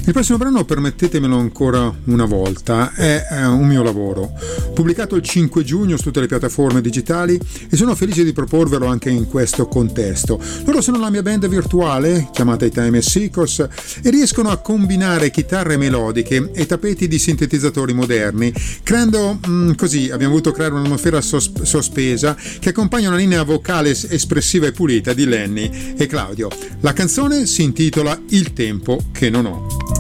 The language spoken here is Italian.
Il prossimo brano, permettetemelo ancora una volta, è un mio lavoro, pubblicato il 5 giugno su tutte le piattaforme digitali, e sono felice di proporvelo anche in questo contesto. Loro sono la mia band virtuale, chiamata i Time Seekers, e riescono a combinare chitarre melodiche e tappeti di sintetizzatori moderni, creando così abbiamo voluto creare un'atmosfera sospesa che accompagna una linea vocale espressiva e pulita di Lenny e Claudio. La canzone si intitola Il tempo che non ho.